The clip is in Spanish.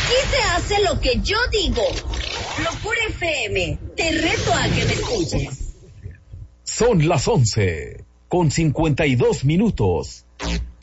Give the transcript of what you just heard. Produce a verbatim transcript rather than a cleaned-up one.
Aquí se hace lo que yo digo. Locura F M, te reto a que me escuches. Son las once, con cincuenta y dos minutos.